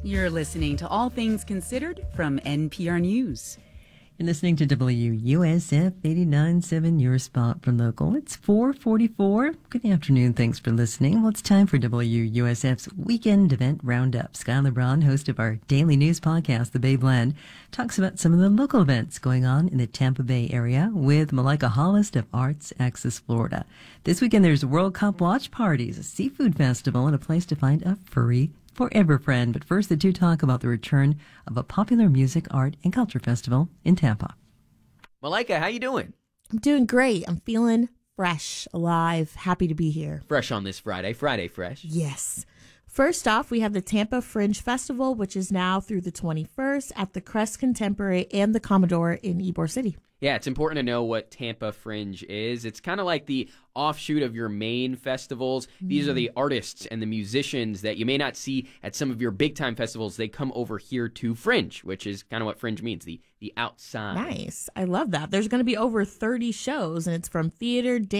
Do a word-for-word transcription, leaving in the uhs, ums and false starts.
You're listening to All Things Considered from N P R News. You're listening to W U S F eighty-nine point seven, your spot for local. It's four forty-four. Good afternoon. Thanks for listening. Well, it's time for W U S F's Weekend Event Roundup. Skylar Braun, host of our daily news podcast, The Bay Blend, talks about some of the local events going on in the Tampa Bay area with Malika Hollis of Arts Axis Florida. This weekend, there's World Cup watch parties, a seafood festival, and a place to find a furry forever friend. But first, the two talk about the return of a popular music, art, and culture festival in Tampa. Malika, how you doing? I'm doing great. I'm feeling fresh, alive, happy to be here. Fresh on this Friday. Friday fresh. Yes. First off, we have the Tampa Fringe Festival, which is now through the twenty-first at the Crest Contemporary and the Commodore in Ybor City. Yeah, it's important to know what Tampa Fringe is. It's kind of like the offshoot of your main festivals. Mm. These are the artists and the musicians that you may not see at some of your big-time festivals. They come over here to Fringe, which is kind of what Fringe means, the, the outside. Nice. I love that. There's going to be over thirty shows, and it's from theater, dance,